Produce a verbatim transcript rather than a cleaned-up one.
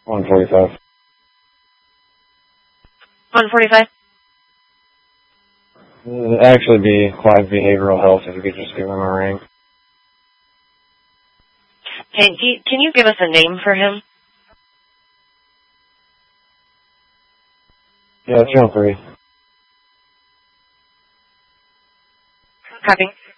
one forty-five. one forty-five? It'd actually be Clive Behavioral Health if you could just give him a ring. Hey, do you, can you give us a name for him? Yeah, it's John three. Copy.